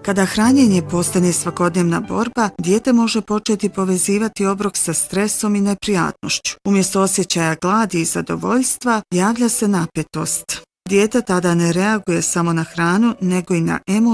Kada hranjenje postane svakodnevna borba, dijete može početi povezivati obrok sa stresom i neprijatnošću. Umjesto osjećaja gladi i zadovoljstva, javlja se napetost. Dijete tada ne reaguje samo na hranu, nego i na emocije